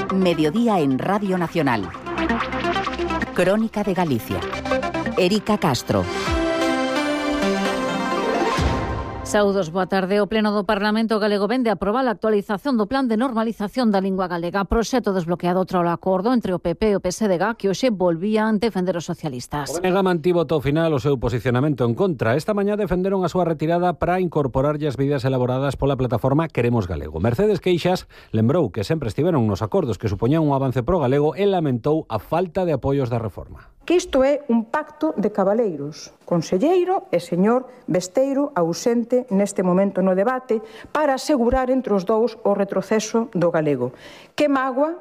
Mediodía en Radio Nacional. Crónica de Galicia. Erika Castro. Saúdos, boa tarde. O Pleno do Parlamento Galego vende a aprobar a actualización do Plan de Normalización da Lingua Galega, proxecto desbloqueado tralo acordo entre o PP e o PSDG que hoxe volvían defender os socialistas. O BNG mantivo ao final o seu posicionamento en contra. Esta mañá defenderon a súa retirada para incorporarlle as medidas elaboradas pola plataforma Queremos Galego. Mercedes Queixas lembrou que sempre estiveron nos acordos que supoñían un avance pro galego e lamentou a falta de apoios da reforma. Que isto é un pacto de cabaleiros, conselleiro e señor Besteiro ausente neste momento no debate para asegurar entre os dous o retroceso do galego. Que mágoa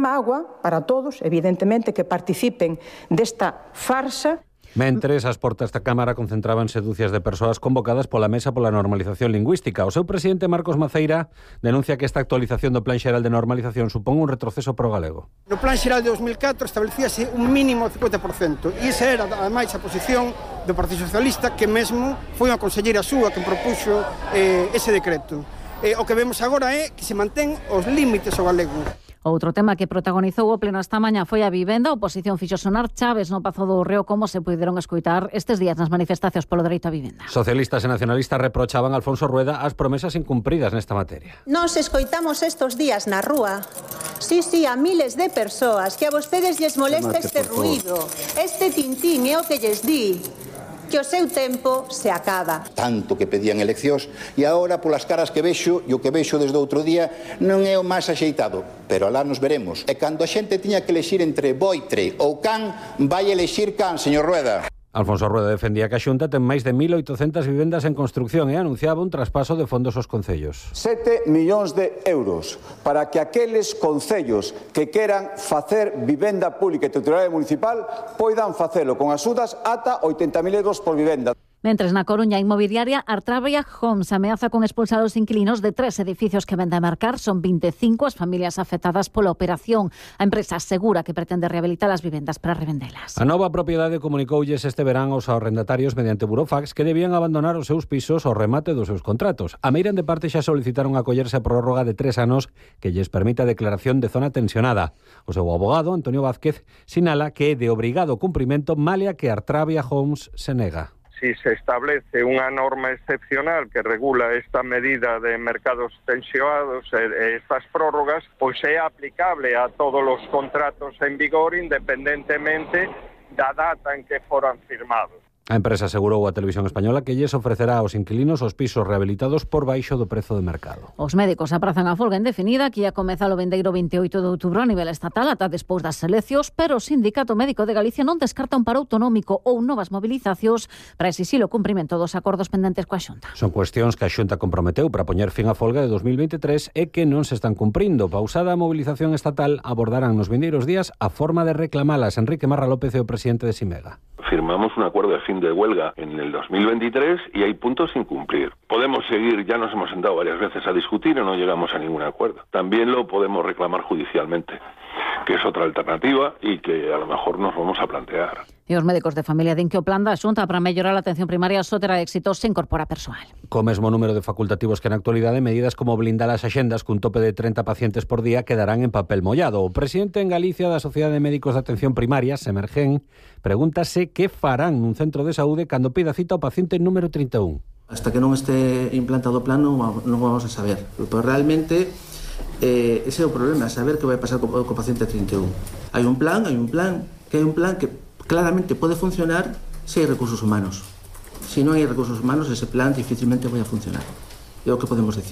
para todos, evidentemente, que participen desta farsa. Mentres, as portas da Cámara concentrábanse dúcias de persoas convocadas pola Mesa pola Normalización Lingüística. O seu presidente, Marcos Maceira, denuncia que esta actualización do Plan Xeral de Normalización supón un retroceso pro galego. No Plan Xeral de 2004 establecíase un mínimo 50%, e esa era, ademais, a posición do Partido Socialista, que mesmo foi unha conselleira súa que propuxo ese decreto. O que vemos agora é que se mantén os límites ao galego. Outro tema que protagonizou o Pleno esta mañá foi a vivenda. A oposición fixo sonar chaves no Pazo do Reo, como se puideron escoitar estes días nas manifestacións polo dereito á vivenda. Socialistas e nacionalistas reprochaban a Alfonso Rueda as promesas incumpridas nesta materia. Nos escoitamos estos días na rúa, sí, a miles de persoas que a vostedes lles molesta este ruído, este tintín é o que lles di que o seu tempo se acaba. Tanto que pedían eleccións e agora polas caras que vexo e o que vexo desde outro día non é o máis axeitado, pero alá nos veremos. E cando a xente tiña que elexir entre boitre ou can, vai elexir can, señor Rueda. Alfonso Rueda defendía que a Xunta ten máis de 1.800 vivendas en construcción e anunciaba un traspaso de fondos aos concellos. 7 millóns de euros para que aqueles concellos que queran facer vivenda pública e titularidade municipal poidan facelo con axudas ata 80.000 euros por vivenda. Mentres na Coruña, a inmobiliaria Artrabia Homes ameaza con expulsar os inquilinos de 3 edificios que vende a marcar. Son 25 as familias afectadas pola operación. A empresa asegura que pretende rehabilitar as vivendas para revendelas. A nova propiedade comunicoulles este verán aos arrendatarios mediante burofax que debían abandonar os seus pisos ao remate dos seus contratos. A Meiran de parte xa solicitaron acollerse a prórroga de 3 anos que lles permita a declaración de zona tensionada. O seu abogado, Antonio Vázquez, sinala que é de obrigado cumprimento malia que Artrabia Homes se nega. Si se establece unha norma excepcional que regula esta medida de mercados tensionados e estas prórrogas, pois é aplicable a todos os contratos en vigor independentemente da data en que foran firmados. A empresa asegurou a Televisión Española que lles ofrecerá aos inquilinos os pisos rehabilitados por baixo do prezo de mercado. Os médicos aprazan a folga indefinida que ia comezar o vindeiro 28 de outubro a nivel estatal ata despois das eleccións, pero o Sindicato Médico de Galicia non descarta un paro autonómico ou novas mobilizacións para exixir o cumprimento dos acordos pendentes coa Xunta. Son cuestións que a Xunta comprometeu para poñer fin á folga de 2023 e que non se están cumprindo. Pausada a mobilización estatal, abordarán nos vindeiros días a forma de reclamalas. Enrique Marra López é o presidente de Simega. Firmamos un acuerdo de fin de huelga en el 2023 y hay puntos sin cumplir. Podemos seguir, ya nos hemos sentado varias veces a discutir y no llegamos a ningún acuerdo. También lo podemos reclamar judicialmente, que es otra alternativa y que a lo mejor nos vamos a plantear. E os médicos de familia din que o plan da Xunta para mellorar a atención primaria só terá éxito se incorpora persoal. Co mesmo número de facultativos que na actualidade, medidas como blindar as axendas cun tope de 30 pacientes por día quedarán en papel mollado. O presidente en Galicia da Sociedade de Médicos de Atención Primaria, Semergen, pregúntase que farán nun centro de saúde cando pida cita ao paciente número 31. Hasta que non este implantado o plan non vamos a saber. Pero realmente ese é o problema, saber que vai pasar co paciente 31. Hai un plan que claramente pode funcionar se hai recursos humanos. Se non hai recursos humanos, ese plan difícilmente vai a funcionar. É o que podemos decir.